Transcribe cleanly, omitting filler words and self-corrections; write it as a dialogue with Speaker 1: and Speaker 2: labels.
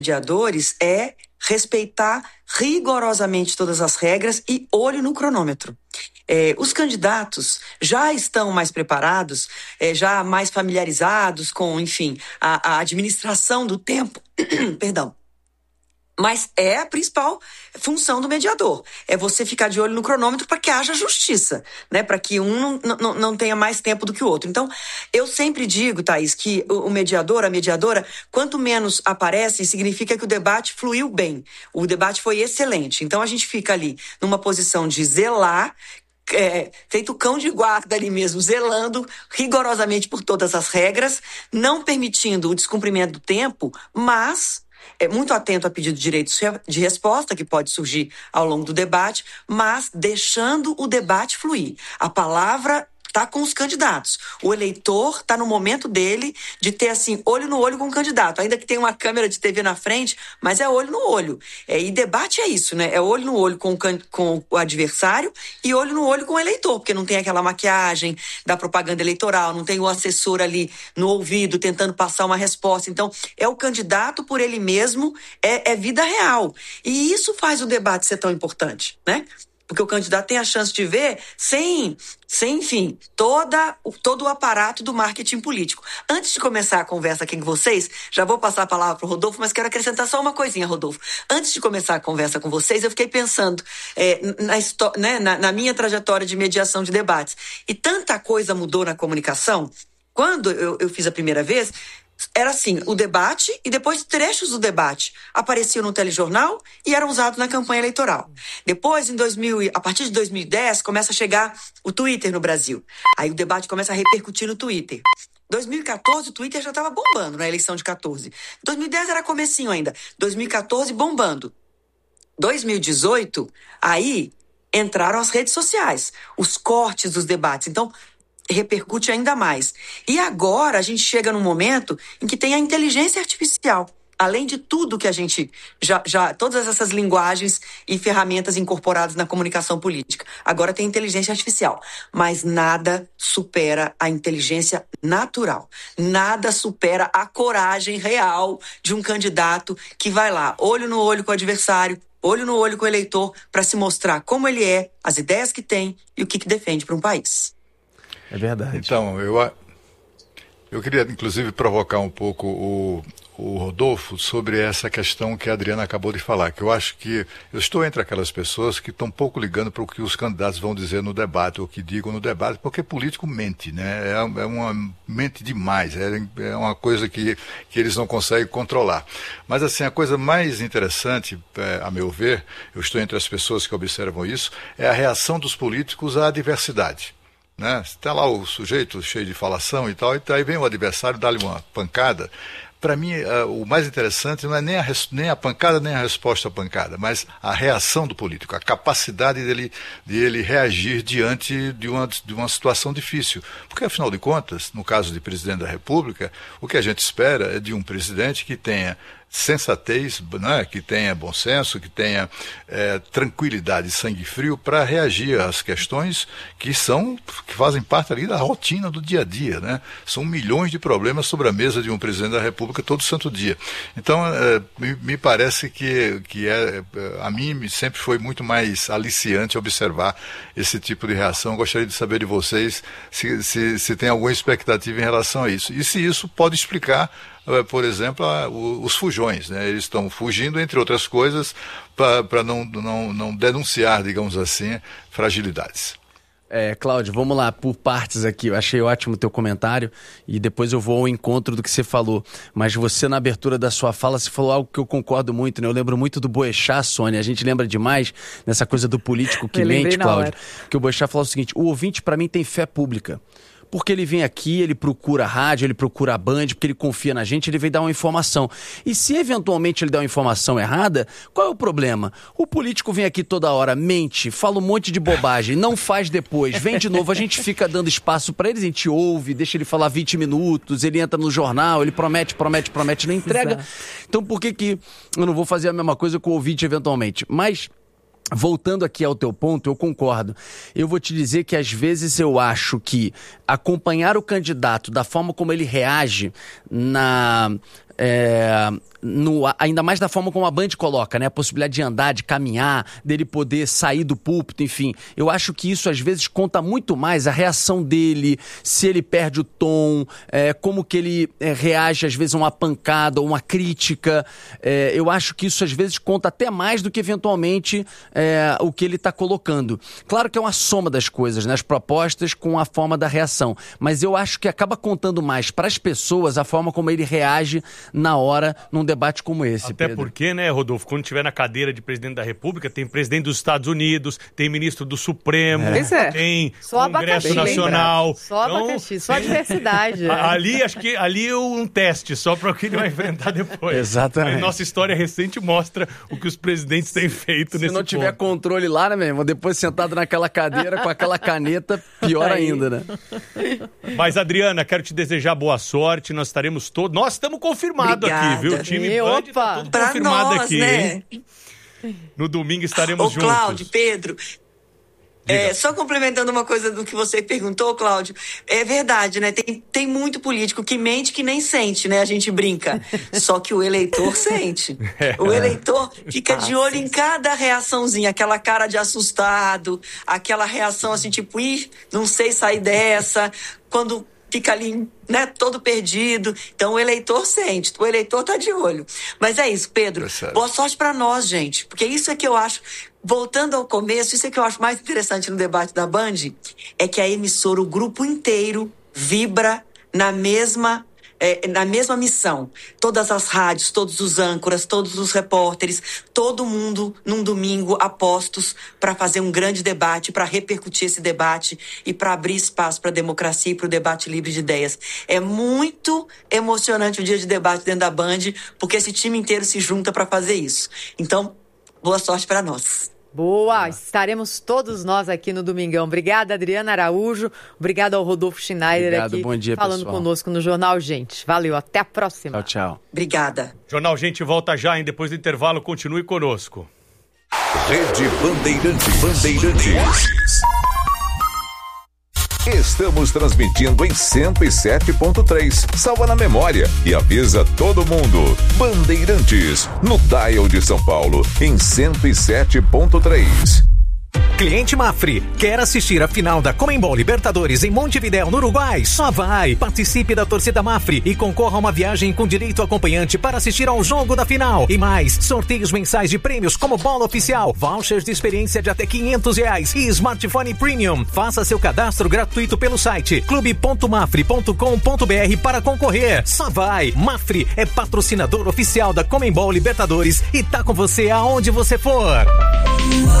Speaker 1: mediadores é respeitar rigorosamente todas as regras e olho no cronômetro. Os candidatos já estão mais preparados, já mais familiarizados com, enfim, a administração do tempo, perdão. Mas é a principal função do mediador. É você ficar de olho no cronômetro para que haja justiça, né? Para que um não tenha mais tempo do que o outro. Então, eu sempre digo, Thaís, que o mediador, a mediadora, quanto menos aparecem, significa que o debate fluiu bem. O debate foi excelente. Então, a gente fica ali numa posição de zelar, feito cão de guarda ali mesmo, zelando rigorosamente por todas as regras, não permitindo o descumprimento do tempo, mas muito atento a pedido de direitos de resposta que pode surgir ao longo do debate, mas deixando o debate fluir. A palavra está com os candidatos. O eleitor está no momento dele de ter, assim, olho no olho com o candidato. Ainda que tenha uma câmera de TV na frente, mas é olho no olho. E debate é isso, né? É olho no olho com o adversário e olho no olho com o eleitor, porque não tem aquela maquiagem da propaganda eleitoral, não tem o assessor ali no ouvido tentando passar uma resposta. Então, é o candidato por ele mesmo, é vida real. E isso faz o debate ser tão importante, né? Porque o candidato tem a chance de ver sem enfim, todo o aparato do marketing político. Antes de começar a conversa aqui com vocês, já vou passar a palavra para o Rodolfo, mas quero acrescentar só uma coisinha, Rodolfo. Antes de começar a conversa com vocês, eu fiquei pensando na minha trajetória de mediação de debates. E tanta coisa mudou na comunicação. Quando eu fiz a primeira vez, era assim, o debate e depois trechos do debate apareciam no telejornal e eram usados na campanha eleitoral. Depois, a partir de 2010, começa a chegar o Twitter no Brasil. Aí o debate começa a repercutir no Twitter. 2014, o Twitter já estava bombando na eleição de 14. 2010 era comecinho ainda. 2014, bombando. 2018, aí entraram as redes sociais, os cortes dos debates. Então, repercute ainda mais. E agora a gente chega num momento em que tem a inteligência artificial. Além de tudo que a gente todas essas linguagens e ferramentas incorporadas na comunicação política. Agora tem inteligência artificial. Mas nada supera a inteligência natural. Nada supera a coragem real de um candidato que vai lá, olho no olho com o adversário, olho no olho com o eleitor, para se mostrar como ele é, as ideias que tem e o que defende para um país.
Speaker 2: É verdade.
Speaker 3: Então, eu queria, inclusive, provocar um pouco o Rodolfo sobre essa questão que a Adriana acabou de falar, que eu acho que eu estou entre aquelas pessoas que estão pouco ligando para o que os candidatos vão dizer no debate, ou que digam no debate, porque político mente, né? Mente demais, é uma coisa que eles não conseguem controlar. Mas, assim, a coisa mais interessante, a meu ver, eu estou entre as pessoas que observam isso, é a reação dos políticos à adversidade. Né? Está lá o sujeito cheio de falação e tal, e aí vem o adversário, dá-lhe uma pancada. Para mim, o mais interessante não é nem a pancada, nem a resposta à pancada, mas a reação do político, a capacidade de ele reagir diante de uma situação difícil. Porque, afinal de contas, no caso de presidente da República, o que a gente espera é de um presidente que tenha sensatez, né, que tenha bom senso, que tenha tranquilidade e sangue frio para reagir às questões que fazem parte ali da rotina do dia a dia, né? São milhões de problemas sobre a mesa de um presidente da República todo santo dia. Então, me parece que a mim sempre foi muito mais aliciante observar esse tipo de reação. Eu gostaria de saber de vocês se tem alguma expectativa em relação a isso. E se isso pode explicar, por exemplo, os fujões, né? Eles estão fugindo, entre outras coisas, para não denunciar, digamos assim, fragilidades.
Speaker 2: Cláudio, vamos lá, por partes aqui. Eu achei ótimo o teu comentário e depois eu vou ao encontro do que você falou. Mas você, na abertura da sua fala, você falou algo que eu concordo muito, né? Eu lembro muito do Boechat, Sônia. A gente lembra demais nessa coisa do político que mente, Cláudio. Que o Boechat falou o seguinte: o ouvinte, para mim, tem fé pública. Porque ele vem aqui, ele procura a rádio, ele procura a Band, porque ele confia na gente, ele vem dar uma informação. E se eventualmente ele der uma informação errada, qual é o problema? O político vem aqui toda hora, mente, fala um monte de bobagem, não faz depois, vem de novo, a gente fica dando espaço para eles, a gente ouve, deixa ele falar 20 minutos, ele entra no jornal, ele promete, não entrega. Exato. Então por que eu não vou fazer a mesma coisa com o ouvinte eventualmente? Mas, voltando aqui ao teu ponto, eu concordo. Eu vou te dizer que às vezes eu acho que acompanhar o candidato da forma como ele reage ainda mais da forma como a Band coloca, né? A possibilidade de andar, de caminhar, dele poder sair do púlpito, enfim. Eu acho que isso às vezes conta muito mais a reação dele, se ele perde o tom, como que ele reage às vezes a uma pancada ou uma crítica. Eu acho que isso às vezes conta até mais do que eventualmente o que ele está colocando. Claro que é uma soma das coisas, né? As propostas com a forma da reação. Mas eu acho que acaba contando mais para as pessoas a forma como ele reage na hora num debate como esse,
Speaker 4: Até
Speaker 2: Pedro.
Speaker 4: porque, né, Rodolfo, quando estiver na cadeira de presidente da República, tem presidente dos Estados Unidos, tem ministro do Supremo, tem
Speaker 5: só
Speaker 4: Congresso
Speaker 5: abacaxi,
Speaker 4: Nacional.
Speaker 5: Só abacaxi, só diversidade.
Speaker 4: Acho que ali é um teste, só para o que ele vai enfrentar depois.
Speaker 2: Exatamente.
Speaker 4: A nossa história recente mostra o que os presidentes têm feito nesse ponto.
Speaker 2: Se não tiver controle lá, né, meu irmão? Depois sentado naquela cadeira com aquela caneta, pior ainda, né?
Speaker 4: Mas, Adriana, quero te desejar boa sorte. Nós estaremos todos... Nós estamos confirmados aqui, viu? O time Band tá tudo
Speaker 1: pra
Speaker 4: confirmado
Speaker 1: nós,
Speaker 4: aqui,
Speaker 1: né?
Speaker 4: hein? No domingo estaremos juntos.
Speaker 1: Cláudio, Pedro... só complementando uma coisa do que você perguntou, Cláudio, é verdade, né? Tem muito político que mente que nem sente, né? A gente brinca. Só que o eleitor sente. O eleitor fica de olho em cada reaçãozinha, aquela cara de assustado, aquela reação assim, tipo, não sei sair dessa, quando fica ali, né, todo perdido. Então o eleitor sente, o eleitor tá de olho. Mas é isso, Pedro. Boa sorte para nós, gente, porque isso é que eu acho... Voltando ao começo, isso é que eu acho mais interessante no debate da Band, é que a emissora, o grupo inteiro, vibra na mesma missão. Todas as rádios, todos os âncoras, todos os repórteres, todo mundo num domingo apostos para fazer um grande debate, para repercutir esse debate e para abrir espaço para a democracia e para o debate livre de ideias. É muito emocionante o dia de debate dentro da Band, porque esse time inteiro se junta para fazer isso. Então, boa sorte para nós.
Speaker 5: Boa, estaremos todos nós aqui no Domingão. Obrigada, Adriana Araújo. Obrigado ao Rodolfo Schneider aqui
Speaker 2: bom dia,
Speaker 5: falando
Speaker 2: pessoal.
Speaker 5: Conosco no Jornal Gente. Valeu, até a próxima.
Speaker 2: Tchau, tchau.
Speaker 1: Obrigada.
Speaker 4: Jornal Gente volta já, hein? Depois do intervalo, continue conosco.
Speaker 6: Rede Bandeirantes. Estamos transmitindo em 107.3. Salva na memória e avisa todo mundo. Bandeirantes, no dial de São Paulo, em 107.3.
Speaker 7: Cliente Mafre, quer assistir a final da Conmebol Libertadores em Montevidéu, no Uruguai? Só vai! Participe da torcida Mafre e concorra a uma viagem com direito acompanhante para assistir ao jogo da final. E mais, sorteios mensais de prêmios como bola oficial, vouchers de experiência de até R$500 e smartphone premium. Faça seu cadastro gratuito pelo site clube.mafre.com.br para concorrer. Só vai! Mafre é patrocinador oficial da Conmebol Libertadores e tá com você aonde você for.